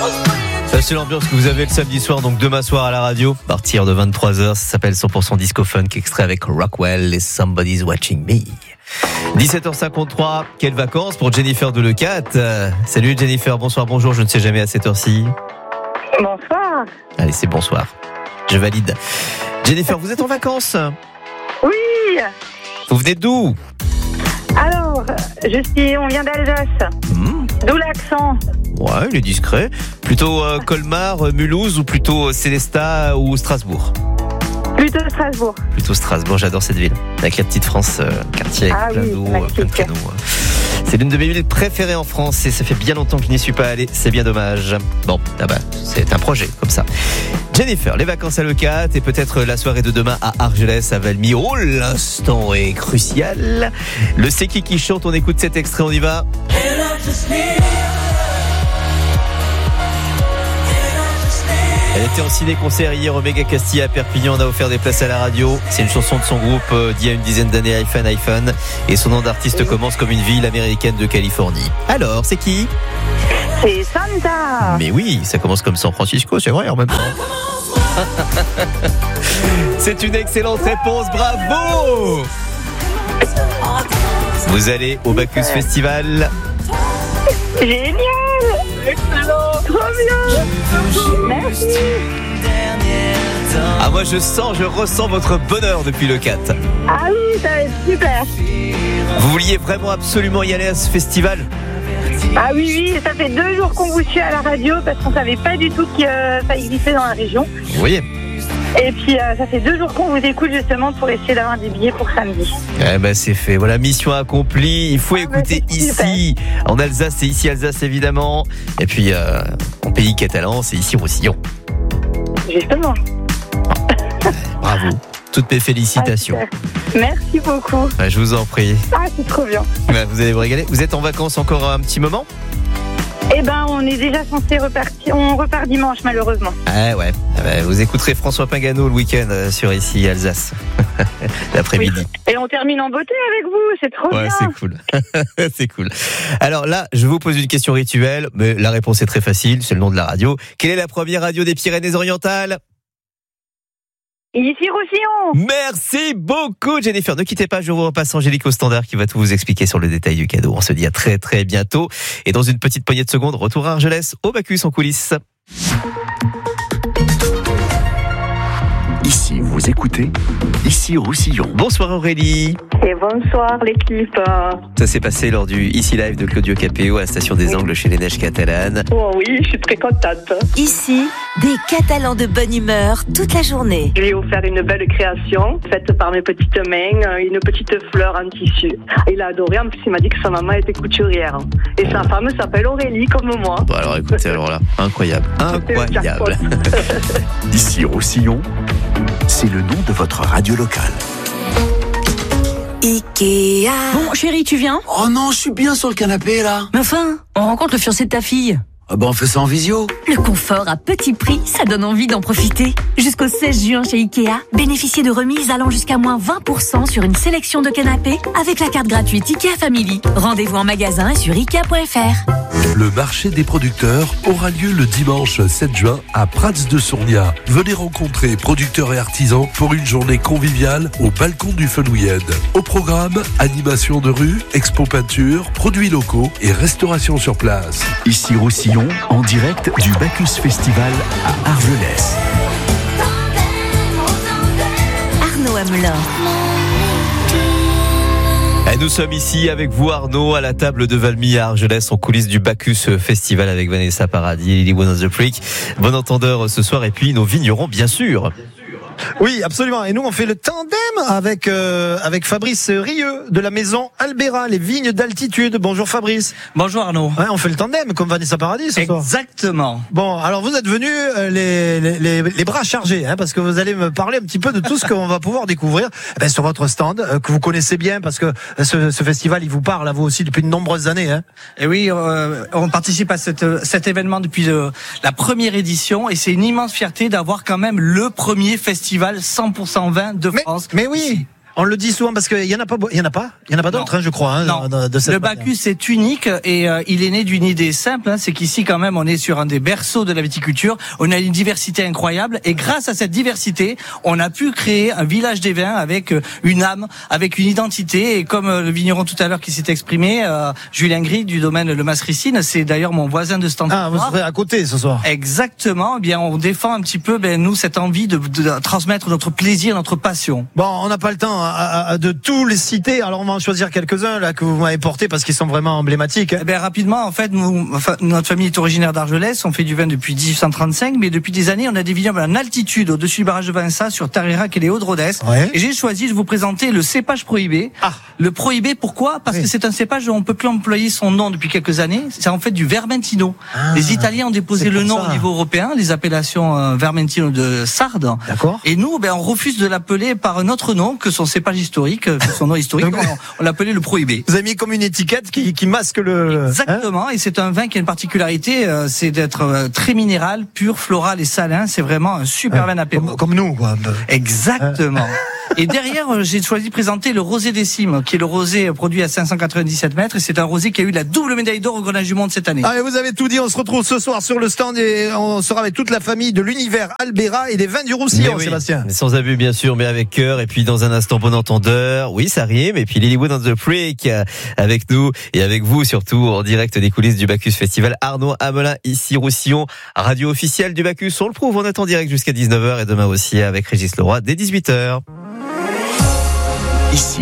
Ça, c'est l'ambiance que vous avez le samedi soir, donc demain soir à la radio, à partir de 23h. Ça s'appelle 100% Disco Funk, extrait avec Rockwell et Somebody's Watching Me. 17h53, quelles vacances pour Jennifer de Leucat. Salut Jennifer, bonsoir, bonjour, je ne sais jamais à cette heure-ci. Bonsoir. Allez, c'est bonsoir. Je valide. Jennifer, vous êtes en vacances ? Oui. Vous venez d'où ? Alors, on vient d'Alsace. D'où l'accent. Ouais, il est discret. Plutôt Colmar, Mulhouse ou plutôt Célestat ou Strasbourg ? Plutôt Strasbourg. Plutôt Strasbourg, j'adore cette ville. Avec la petite France, quartier avec plein d'eau, plein de canaux. C'est l'une de mes villes préférées en France et ça fait bien longtemps que je n'y suis pas allé. C'est bien dommage. Bon, c'est un projet comme ça. Jennifer, les vacances à Leucat et peut-être la soirée de demain à Argelès, à Valmy. Oh, l'instant est crucial. Le C'est qui chante, on écoute cet extrait, on y va. Elle était en ciné-concert hier au Méga Castilla à Perpignan. On a offert des places à la radio. C'est une chanson de son groupe d'il y a une dizaine d'années, iPhone. Et son nom d'artiste commence comme une ville américaine de Californie. Alors, c'est qui ? C'est Santa. Mais oui, ça commence comme San Francisco, c'est vrai en même temps. C'est une excellente réponse, bravo ! Vous allez au Bacchus Festival. Génial. Excellent. Trop bien. Merci. Ah, moi je ressens votre bonheur depuis le 4. Ah oui, ça va être super. Vous vouliez vraiment absolument y aller à ce festival ? Ah oui, ça fait 2 jours qu'on vous suit à la radio parce qu'on savait pas du tout que ça existait dans la région. Vous voyez ? Et puis ça fait 2 jours qu'on vous écoute justement pour essayer d'avoir des billets pour samedi. Eh ben c'est fait, voilà, mission accomplie. Il faut écouter ici, en Alsace, c'est ici Alsace évidemment. Et puis en pays catalan, c'est ici Roussillon. Justement. Bravo, toutes mes félicitations. Merci beaucoup. Je vous en prie. Ah, c'est trop bien. Vous allez vous régaler. Vous êtes en vacances encore un petit moment ? Eh ben, on est déjà censé repartir. On repart dimanche, malheureusement. Ah ouais. Vous écouterez François Pingano le week-end sur ici Alsace, l'après-midi. Oui. Et on termine en beauté avec vous. C'est trop bien. Ouais, c'est cool. C'est cool. Alors là, je vous pose une question rituelle, mais la réponse est très facile. C'est le nom de la radio. Quelle est la première radio des Pyrénées-Orientales ? Ici Roussillon. Merci beaucoup Jennifer. Ne quittez pas, je vous repasse Angélique au standard qui va tout vous expliquer sur le détail du cadeau. On se dit à très très bientôt. Et dans une petite poignée de secondes, retour à Argelès, au Bacchus en coulisses. Ici, vous écoutez, ici Roussillon. Bonsoir Aurélie. Et bonsoir l'équipe. Ça s'est passé lors du Ici Live de Claudio Capéo à la station des Angles chez les Neiges catalanes. Oh oui, je suis très contente. Ici, des Catalans de bonne humeur toute la journée. Je lui ai offert une belle création faite par mes petites mains, une petite fleur en tissu. Il a adoré, en plus il m'a dit que sa maman était couturière. Et sa femme s'appelle Aurélie comme moi. Bon alors écoutez, alors là, incroyable. Ici Roussillon, c'est le nom de votre radio locale. Ikea. Bon, chérie, tu viens ? Oh non, je suis bien sur le canapé, là. Mais enfin, on rencontre le fiancé de ta fille. Ah ben, on fait ça en visio. Le confort à petit prix, ça donne envie d'en profiter. Jusqu'au 16 juin chez Ikea, bénéficiez de remises allant jusqu'à moins 20% sur une sélection de canapés avec la carte gratuite Ikea Family. Rendez-vous en magasin et sur Ikea.fr. Le marché des producteurs aura lieu le dimanche 7 juin à Prats de Sournia. Venez rencontrer producteurs et artisans pour une journée conviviale au balcon du Fenouilled. Au programme, animation de rue, expo peinture, produits locaux et restauration sur place. Ici Roussillon, en direct du Bacchus Festival à Argelès. Arnaud Hamelin. Et nous sommes ici avec vous Arnaud à la table de Valmy à Argelès en coulisses du Bacchus Festival avec Vanessa Paradis et Lily One of the Freak. Bon entendeur ce soir et puis nos vignerons bien sûr. Oui, absolument. Et nous, on fait le tandem avec Fabrice Rieux de la maison Albera, les vignes d'altitude. Bonjour Fabrice. Bonjour Arnaud. Ouais, on fait le tandem comme Vanessa Paradis ce soir. Exactement. Bon, alors vous êtes venus les bras chargés, parce que vous allez me parler un petit peu de tout ce qu'on va pouvoir découvrir sur votre stand que vous connaissez bien parce que ce festival, il vous parle à vous aussi depuis de nombreuses années. Et oui, on participe à cet événement depuis la première édition et c'est une immense fierté d'avoir quand même le premier festival 100% vin de France. Mais oui. On le dit souvent parce qu'il y en a pas d'autres, je crois. Non. De cette le Bacchus est unique et il est né d'une idée simple. C'est qu'ici, quand même, on est sur un des berceaux de la viticulture. On a une diversité incroyable et grâce à cette diversité, on a pu créer un village des vins avec une âme, avec une identité. Et comme le vigneron tout à l'heure qui s'est exprimé, Julien Gris du domaine Le Mas-Ricine, c'est d'ailleurs mon voisin de stand. Ah, vous serez à côté ce soir. Exactement. Eh bien, on défend un petit peu, nous, cette envie de transmettre notre plaisir, notre passion. Bon, on n'a pas le temps de tous les citer. Alors, on va en choisir quelques-uns là que vous m'avez portés parce qu'ils sont vraiment emblématiques. Eh bien, rapidement, en fait, notre famille est originaire d'Argelès. On fait du vin depuis 1835, mais depuis des années, on a des vignobles en altitude, au-dessus du barrage de Vinça, sur Tarerac et les Hauts-de-Rodez. Ouais. Et j'ai choisi de vous présenter le cépage prohibé. Le prohibé, pourquoi ? Parce que c'est un cépage dont on peut plus employer son nom depuis quelques années. C'est en fait du Vermentino. Les Italiens ont déposé le nom au niveau européen, les appellations Vermentino de Sardes. D'accord. Et nous, on refuse de l'appeler par un autre nom que son cépage historique, que son nom historique. On l'appelait le prohibé. Vous avez mis comme une étiquette qui masque le... Exactement. Et c'est un vin qui a une particularité, c'est d'être très minéral, pur, floral et salin. C'est vraiment un super vin apéro. Comme nous, quoi. Exactement. Et derrière, j'ai choisi de présenter le Rosé des Cimes, qui est le rosé produit à 597 mètres. Et c'est un rosé qui a eu la double médaille d'or au Grenage du Monde cette année. Allez, vous avez tout dit. On se retrouve ce soir sur le stand et on sera avec toute la famille de l'univers Albera et des vins du Roussillon, Sébastien. Mais sans abus, bien sûr, mais avec cœur. Et puis, dans un instant, bon entendeur. Oui, ça rime. Et puis, Lilywood on the Freak avec nous et avec vous, surtout, en direct des coulisses du Bacchus Festival. Arnaud Amelin, ici, Roussillon, radio officielle du Bacchus. On le prouve. On attend direct jusqu'à 19h et demain aussi avec Régis Leroy dès 18h. Ici,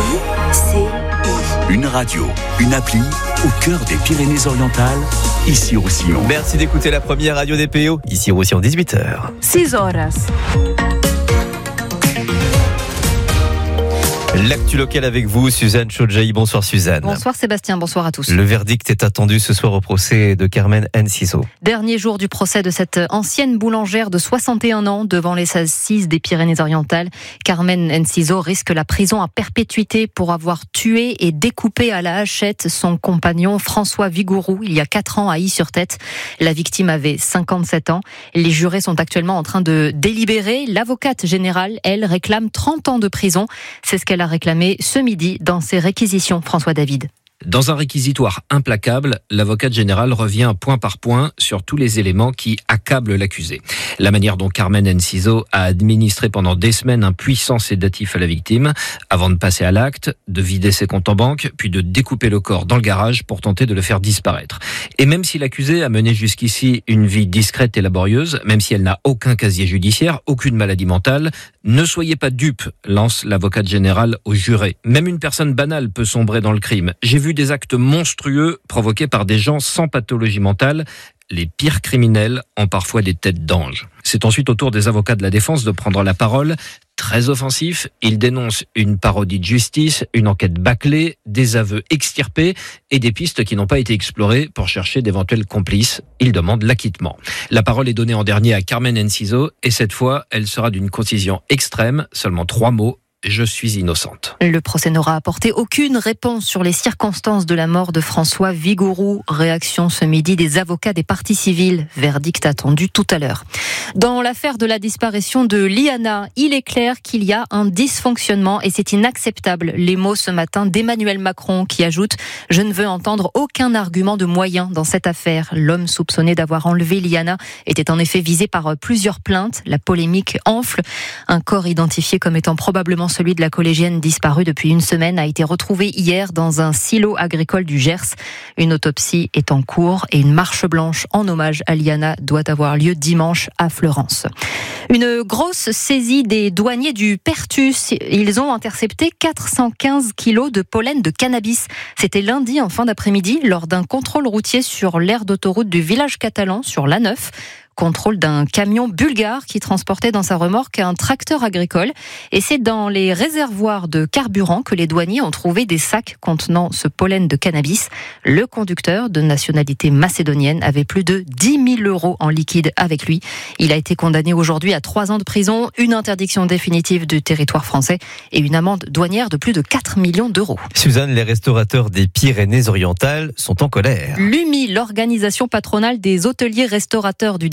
une radio, une appli au cœur des Pyrénées-Orientales, ici Roussillon. Merci d'écouter la première radio des PO, ici Roussillon, 18h. 6 horas. L'actu locale avec vous, Suzanne Chodjaï. Bonsoir Suzanne. Bonsoir Sébastien, bonsoir à tous. Le verdict est attendu ce soir au procès de Carmen Enciso. Dernier jour du procès de cette ancienne boulangère de 61 ans devant les assises des Pyrénées-Orientales. Carmen Enciso risque la prison à perpétuité pour avoir tué et découpé à la hachette son compagnon François Vigourou il y a 4 ans à Ys-sur-Tête. La victime avait 57 ans. Les jurés sont actuellement en train de délibérer. L'avocate générale, elle, réclame 30 ans de prison. C'est ce qu'elle a réclamé ce midi dans ses réquisitions, François David. Dans un réquisitoire implacable, l'avocate générale revient point par point sur tous les éléments qui accablent l'accusé. La manière dont Carmen Enciso a administré pendant des semaines un puissant sédatif à la victime, avant de passer à l'acte, de vider ses comptes en banque, puis de découper le corps dans le garage pour tenter de le faire disparaître. Et même si l'accusée a mené jusqu'ici une vie discrète et laborieuse, même si elle n'a aucun casier judiciaire, aucune maladie mentale, ne soyez pas dupes, lance l'avocate générale aux jurés. Même une personne banale peut sombrer dans le crime. J'ai vu des actes monstrueux provoqués par des gens sans pathologie mentale. Les pires criminels ont parfois des têtes d'ange. C'est ensuite au tour des avocats de la défense de prendre la parole. Très offensif, ils dénoncent une parodie de justice, une enquête bâclée, des aveux extirpés et des pistes qui n'ont pas été explorées pour chercher d'éventuels complices. Ils demandent l'acquittement. La parole est donnée en dernier à Carmen Enciso et cette fois, elle sera d'une concision extrême, seulement 3 mots. Je suis innocente. Le procès n'aura apporté aucune réponse sur les circonstances de la mort de François Vigourou. Réaction ce midi des avocats des parties civiles. Verdict attendu tout à l'heure. Dans l'affaire de la disparition de Liana, il est clair qu'il y a un dysfonctionnement et c'est inacceptable. Les mots ce matin d'Emmanuel Macron qui ajoute « Je ne veux entendre aucun argument de moyen dans cette affaire ». L'homme soupçonné d'avoir enlevé Liana était en effet visé par plusieurs plaintes. La polémique enfle. Un corps identifié comme étant probablement celui de la collégienne disparue depuis une semaine a été retrouvé hier dans un silo agricole du Gers. Une autopsie est en cours et une marche blanche en hommage à Liana doit avoir lieu dimanche à Fleurance. Une grosse saisie des douaniers du Pertus. Ils ont intercepté 415 kilos de pollen de cannabis. C'était lundi en fin d'après-midi lors d'un contrôle routier sur l'aire d'autoroute du village catalan sur l'A9. Contrôle d'un camion bulgare qui transportait dans sa remorque un tracteur agricole. Et c'est dans les réservoirs de carburant que les douaniers ont trouvé des sacs contenant ce pollen de cannabis. Le conducteur, de nationalité macédonienne, avait plus de 10 000 € en liquide avec lui. Il a été condamné aujourd'hui à 3 ans de prison, une interdiction définitive du territoire français et une amende douanière de plus de 4 millions d'euros. Suzanne, les restaurateurs des Pyrénées-Orientales sont en colère. L'UMI, l'organisation patronale des hôteliers restaurateurs du département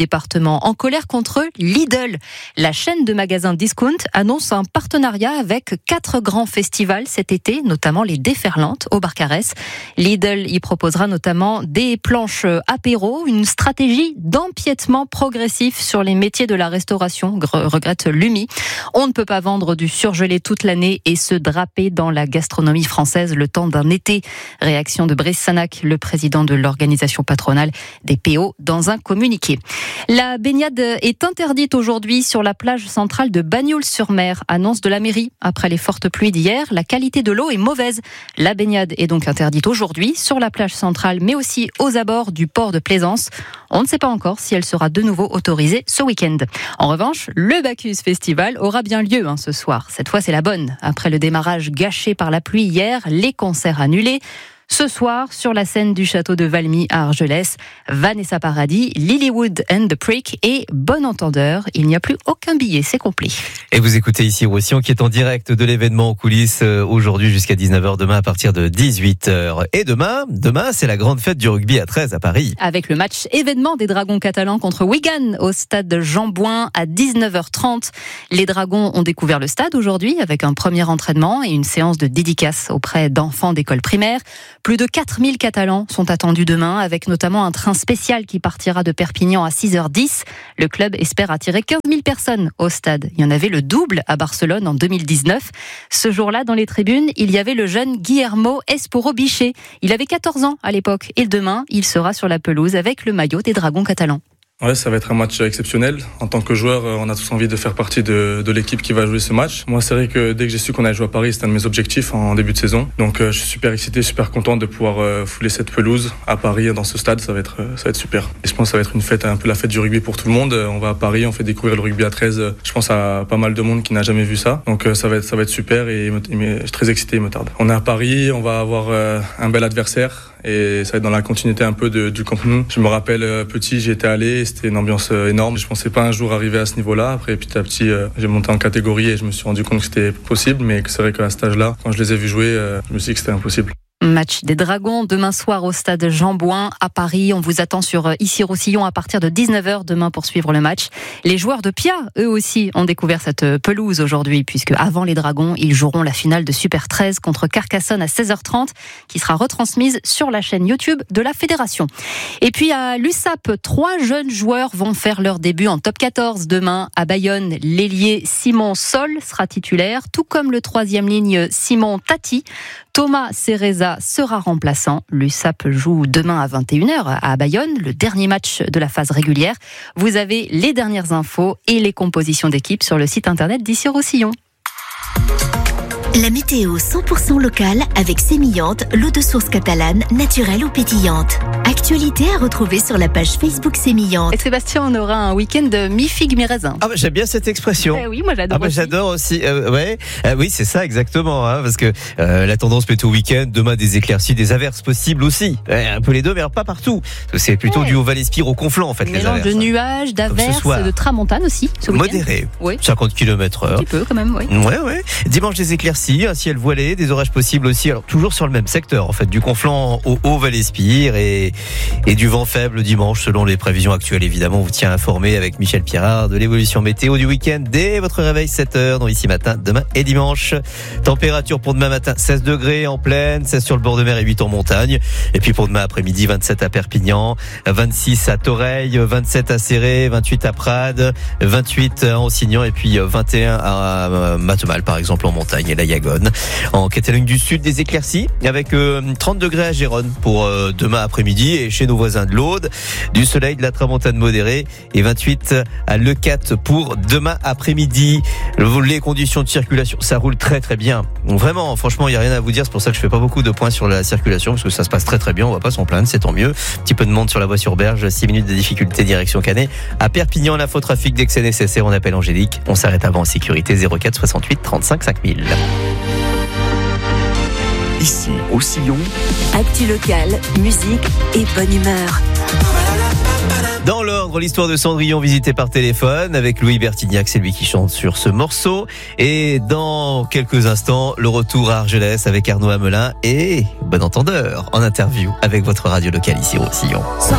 département. En colère contre Lidl. La chaîne de magasins discount annonce un partenariat avec 4 grands festivals cet été, notamment les Déferlantes au Barcarès. Lidl y proposera notamment des planches apéro, une stratégie d'empiètement progressif sur les métiers de la restauration, regrette Lumi. On ne peut pas vendre du surgelé toute l'année et se draper dans la gastronomie française le temps d'un été. Réaction de Brice Sanac, le président de l'organisation patronale des PO, dans un communiqué. La baignade est interdite aujourd'hui sur la plage centrale de Bagnols-sur-Mer, annonce de la mairie. Après les fortes pluies d'hier, la qualité de l'eau est mauvaise. La baignade est donc interdite aujourd'hui sur la plage centrale, mais aussi aux abords du port de Plaisance. On ne sait pas encore si elle sera de nouveau autorisée ce week-end. En revanche, le Bacchus Festival aura bien lieu ce soir. Cette fois, c'est la bonne. Après le démarrage gâché par la pluie hier, les concerts annulés. Ce soir, sur la scène du château de Valmy à Argelès, Vanessa Paradis, Lilywood and the Prick et Bon Entendeur. Il n'y a plus aucun billet, c'est complet. Et vous écoutez ici Roussillon qui est en direct de l'événement en coulisses aujourd'hui jusqu'à 19h, demain à partir de 18h. Et demain, c'est la grande fête du rugby à 13 à Paris. Avec le match événement des Dragons catalans contre Wigan au stade Jean Bouin à 19h30. Les Dragons ont découvert le stade aujourd'hui avec un premier entraînement et une séance de dédicace auprès d'enfants d'école primaire. Plus de 4000 Catalans sont attendus demain, avec notamment un train spécial qui partira de Perpignan à 6h10. Le club espère attirer 15 000 personnes au stade. Il y en avait le double à Barcelone en 2019. Ce jour-là, dans les tribunes, il y avait le jeune Guillermo Esporo-Bichet. Il avait 14 ans à l'époque et demain, il sera sur la pelouse avec le maillot des Dragons catalans. Ouais, ça va être un match exceptionnel. En tant que joueur, on a tous envie de faire partie de l'équipe qui va jouer ce match. Moi, c'est vrai que dès que j'ai su qu'on allait jouer à Paris, c'était un de mes objectifs en début de saison. Donc, je suis super excité, super content de pouvoir fouler cette pelouse à Paris, dans ce stade. Ça va être super. Et je pense que ça va être une fête, un peu la fête du rugby pour tout le monde. On va à Paris, on fait découvrir le rugby à 13. Je pense à pas mal de monde qui n'a jamais vu ça. Donc, ça va être super et je suis très excité, il me tarde. On est à Paris, on va avoir un bel adversaire. Et ça va être dans la continuité un peu du Camp Nou. Je me rappelle petit, j'y étais allé, c'était une ambiance énorme. Je pensais pas un jour arriver à ce niveau-là. Après, petit à petit, j'ai monté en catégorie et je me suis rendu compte que c'était possible, mais que c'est vrai qu'à cet âge-là, quand je les ai vus jouer, je me suis dit que c'était impossible. Match des Dragons demain soir au stade Jean Bouin à Paris. On vous attend sur ici Roussillon à partir de 19h demain pour suivre le match. Les joueurs de Pia, eux aussi, ont découvert cette pelouse aujourd'hui puisque avant les Dragons, ils joueront la finale de Super 13 contre Carcassonne à 16h30 qui sera retransmise sur la chaîne YouTube de la Fédération. Et puis à l'USAP, 3 jeunes joueurs vont faire leur début en top 14 demain à Bayonne. L'ailier Simon Sol sera titulaire, tout comme le 3e ligne Simon Tati. Thomas Cereza sera remplaçant. L'USAP joue demain à 21h à Bayonne, le dernier match de la phase régulière. Vous avez les dernières infos et les compositions d'équipe sur le site internet d'Ici Roussillon. La météo 100% locale avec Sémillante, l'eau de source catalane, naturelle ou pétillante. Actualité à retrouver sur la page Facebook Sémillante. Et Sébastien, on aura un week-end de mi-figue, mi-raisin. Ah bah, j'aime bien cette expression. Oui, moi j'adore. Ah bah, j'adore aussi. Oui, c'est ça exactement. Parce que la tendance plutôt week-end, demain des éclaircies, des averses possibles aussi. Un peu les deux, mais pas partout. C'est plutôt du Haut-Val-Espire au Conflans en fait. Mélange les averses. de nuages, d'averses, de tramontane aussi. Ce week-end. Modéré. Oui. 50 km/h. Un petit peu quand même, oui. Ouais. Dimanche des éclaircies, un ciel voilé, des orages possibles aussi. Alors toujours sur le même secteur en fait, du Conflans au Haut-Val-Espire et du vent faible dimanche selon les prévisions actuelles. Évidemment, on vous tient informé avec Michel Pirard de l'évolution météo du week-end dès votre réveil 7h dans Ici Matin, demain et dimanche. Température pour demain matin 16 degrés en plaine, 16 sur le bord de mer et 8 en montagne. Et puis pour demain après-midi 27 à Perpignan, 26 à Toreil, 27 à Céré, 28 à Prades, 28 à Ansignan et puis 21 à Matemal par exemple en montagne et la Yagone. En Catalogne du Sud, des éclaircies avec 30 degrés à Gérone pour demain après-midi et chez nos voisins de l'Aude, du soleil, de la tramontane modérée et 28 à Leucate pour demain après-midi. Les conditions de circulation, ça roule très très bien. Vraiment, franchement, il n'y a rien à vous dire. C'est pour ça que je fais pas beaucoup de points sur la circulation parce que ça se passe très très bien. On va pas s'en plaindre, c'est tant mieux. Un petit peu de monde sur la voie sur Berge, 6 minutes de difficulté direction Canet. À Perpignan, l'infotrafic dès que c'est nécessaire, on appelle Angélique. On s'arrête avant en sécurité 04 68 35 5000. Ici, au Sillon. Actu locale, musique et bonne humeur. Dans l'ordre, l'histoire de Cendrillon visitée par téléphone avec Louis Bertignac, c'est lui qui chante sur ce morceau. Et dans quelques instants, le retour à Argelès avec Arnaud Hamelin et Bon Entendeur en interview avec votre radio locale ici au Sillon.